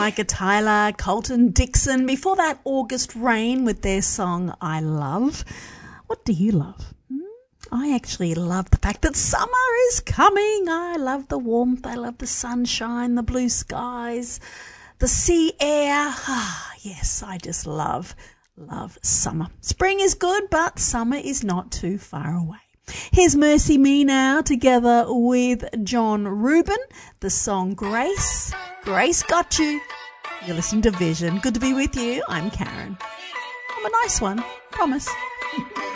Micah Tyler, Colton Dixon. Before that, August Rain with their song I Love. What do you love? I actually love the fact that summer is coming. I love the warmth. I love the sunshine, the blue skies, the sea air. Yes, I just love summer. Spring is good, but summer is not too far away. Here's Mercy Me Now together with John Reuben. The song Grace. Grace got you. You're listening to Vision. Good to be with you. I'm Karen. I'm a nice one. Promise.